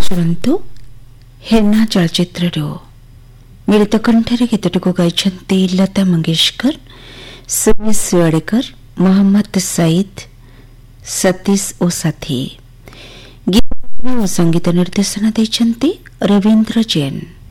ଶୁଣନ୍ତୁ ହେନା ଚଳଚ୍ଚିତ୍ରରୁ ମିଳିତ କଣ୍ଠରେ ଗୀତଟିକୁ ଗାଇଛନ୍ତି ଲତା ମଙ୍ଗେଶକର, ସୁମେଶ ସୁଆଡେକର, ମୋହମ୍ମଦ ସଇଦ, ସତୀଶ ଓ ସାଥୀ। ଗୀତ ଓ ସଙ୍ଗୀତ ନିର୍ଦ୍ଦେଶନା ଦେଇଛନ୍ତି ରବୀନ୍ଦ୍ର ଜୈନ।